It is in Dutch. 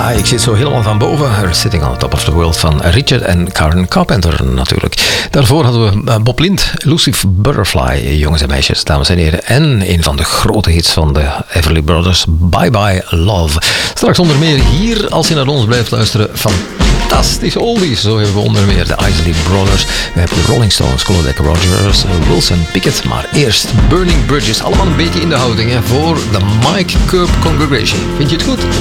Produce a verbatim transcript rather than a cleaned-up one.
Ja, ik zit zo helemaal van boven. Sitting on the Top of the World van Richard en Karen Carpenter natuurlijk. Daarvoor hadden we Bob Lind, Elusive Butterfly, jongens en meisjes, dames en heren. En een van de grote hits van de Everly Brothers, Bye Bye Love. Straks onder meer hier, als je naar ons blijft luisteren, fantastische oldies. Zo hebben we onder meer de Isley Brothers. We hebben de Rolling Stones, Colodec Rogers, Wilson Pickett. Maar eerst Burning Bridges. Allemaal een beetje in de houding hè, voor de Mike Curb Congregation. Vind je het goed?